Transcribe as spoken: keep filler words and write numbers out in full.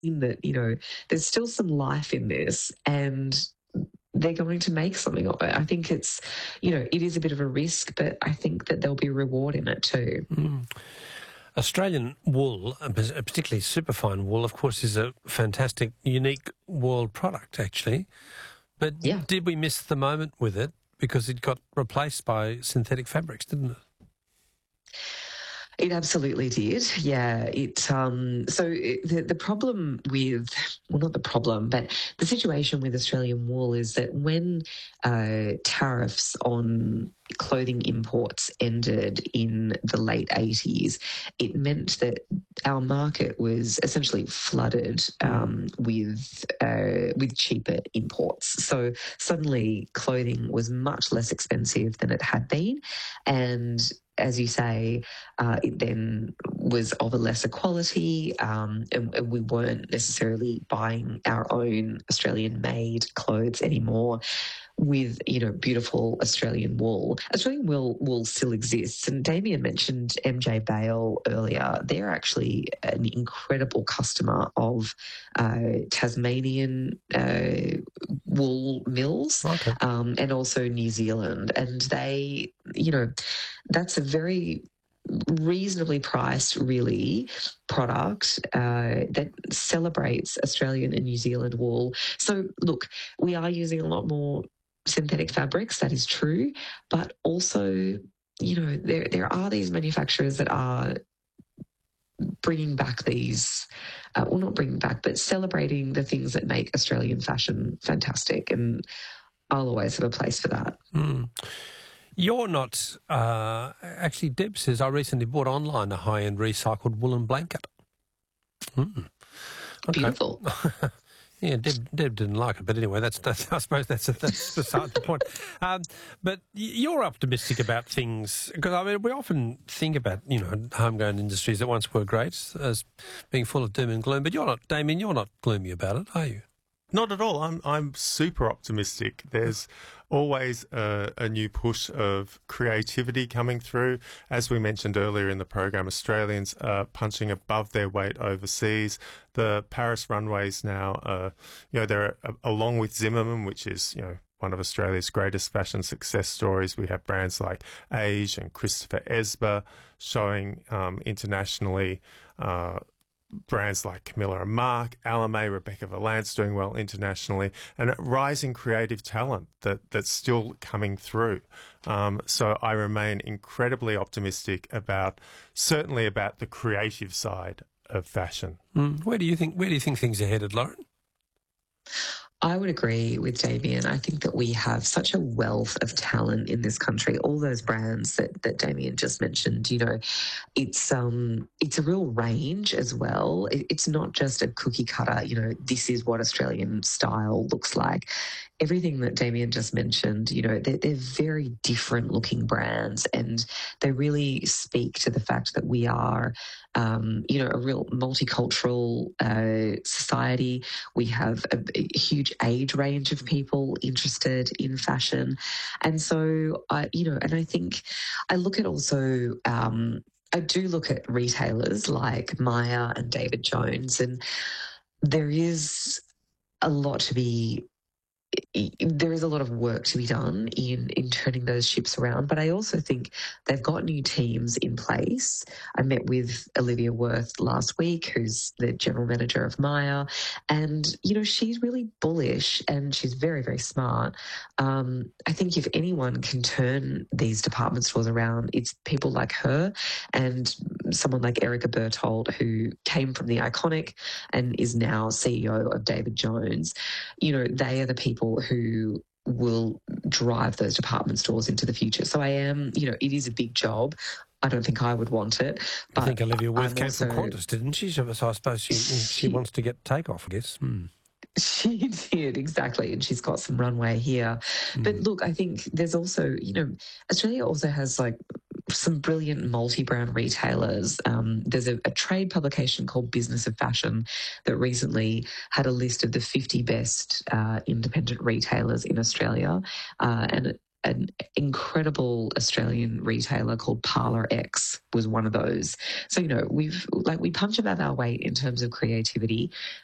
in that, you know, there's still some life in this and they're going to make something of it. I think it's, you know, it is a bit of a risk, but I think that there'll be reward in it too. Mm. Australian wool, particularly superfine wool, of course, is a fantastic, unique world product, actually. But yeah. did we miss the moment with it because it got replaced by synthetic fabrics, didn't it? It absolutely did. Yeah. It um so it, the the problem with well not the problem, but the situation with Australian wool is that when uh, tariffs on clothing imports ended in the late eighties, it meant that our market was essentially flooded um, with uh, with cheaper imports. So suddenly clothing was much less expensive than it had been, and as you say, uh, it then was of a lesser quality, um, and, and we weren't necessarily buying our own Australian-made clothes anymore with, you know, beautiful Australian wool. Australian wool wool still exists. And Damien mentioned M J Bale earlier. They're actually an incredible customer of uh, Tasmanian uh, wool mills, okay. um, and also New Zealand. And they, you know, that's a very reasonably priced, really, product uh, that celebrates Australian and New Zealand wool. So, look, we are using a lot more synthetic fabrics, that is true, but also, you know, there there are these manufacturers that are bringing back these, uh, well, not bringing back, but celebrating the things that make Australian fashion fantastic, and I'll always have a place for that. Mm. You're not, uh, actually, Deb says, I recently bought online a high-end recycled woolen blanket. Mm. Okay. Beautiful. Yeah, Deb, Deb didn't like it, but anyway, that's, that's I suppose that's that's beside the point. Um, but you're optimistic about things because I mean we often think about, you know, homegrown industries that once were great as being full of doom and gloom. But you're not, Damien. You're not gloomy about it, are you? Not at all. I'm I'm super optimistic. There's always a, a new push of creativity coming through. As we mentioned earlier in the program, Australians are punching above their weight overseas. The Paris runways now, uh, you know, they're uh, along with Zimmermann, which is, you know, one of Australia's greatest fashion success stories. We have brands like Age and Christopher Esber showing um, internationally. Uh, Brands like Camilla and Marc, Alame, Rebecca Valance doing well internationally, and a rising creative talent that, that's still coming through. Um, so I remain incredibly optimistic about, certainly about the creative side of fashion. Mm. Where do you think? Where do you think things are headed, Lauren? I would agree with Damien. I think that we have such a wealth of talent in this country. All those brands that, that Damien just mentioned, you know, it's um it's a real range as well. It, it's not just a cookie cutter, you know, this is what Australian style looks like. Everything that Damien just mentioned, you know, they're, they're very different looking brands, and they really speak to the fact that we are, um, you know, a real multicultural uh, society. We have a, a huge age range of people interested in fashion. And so, I, you know, and I think I look at also, um, I do look at retailers like Myer and David Jones, and there is a lot to be there is a lot of work to be done in, in turning those ships around. But I also think they've got new teams in place. I met with Olivia Worth last week, who's the general manager of Myer. And, you know, she's really bullish and she's very, very smart. Um, I think if anyone can turn these department stores around, it's people like her and someone like Erica Berthold, who came from The Iconic and is now C E O of David Jones. You know, they are the people who will drive those department stores into the future. So I am, you know, it is a big job. I don't think I would want it. But I think Olivia Worth I'm came also, from Qantas, didn't she? So I suppose she, she, she wants to get Takeoff, I guess. Hmm. She did, exactly. And she's got some runway here. Mm. But look, I think there's also, you know, Australia also has like some brilliant multi-brand retailers. Um, there's a, a trade publication called Business of Fashion that recently had a list of the fifty best uh, independent retailers in Australia. Uh, and an incredible Australian retailer called Parlour X was one of those. So, you know, we've like we punch above our weight in terms of creativity.